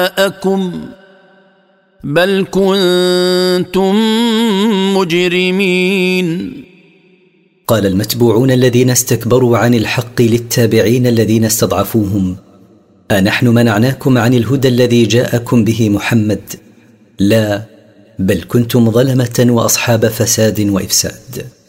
جاءكم بل كنتم مجرمين. قال المتبوعون الذين استكبروا عن الحق للتابعين الذين استضعفوهم: أنحن منعناكم عن الهدى الذي جاءكم به محمد؟ لا، بل كنتم ظلمة وأصحاب فساد وإفساد.